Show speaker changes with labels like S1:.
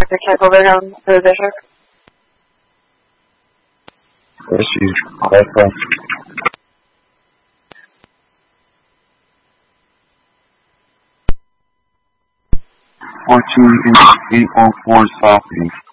S1: the check over on the district.
S2: Issues. Alpha. 14-804 Southeast.